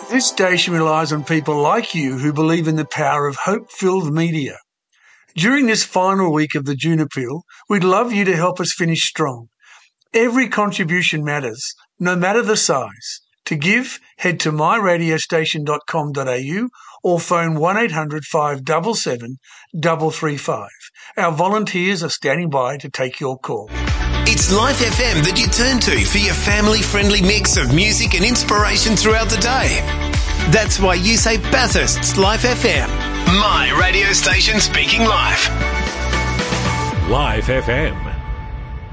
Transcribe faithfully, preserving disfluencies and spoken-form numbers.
This station relies on people like you who believe in the power of hope-filled media. During this final week of the June Appeal, we'd love you to help us finish strong. Every contribution matters, no matter the size. To give, head to my radio station dot com dot a u or phone one eight hundred five seven seven three three five. Our volunteers are standing by to take your call. It's Life F M that you turn to for your family-friendly mix of music and inspiration throughout the day. That's why you say Bathurst's Life F M. My radio station speaking life. Life F M.